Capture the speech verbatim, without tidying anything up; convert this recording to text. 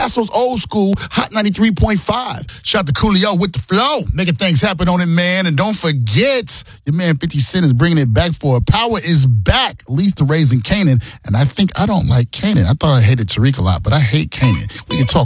Passo's old school, Hot ninety-three point five. Shout out to Coolio with the flow, making things happen on it, man. And don't forget, your man fifty Cent is bringing it back for it. Power is back, at least to Raising Kanan. And I think I don't like Kanan. I thought I hated Tariq a lot, but I hate Kanan. We can talk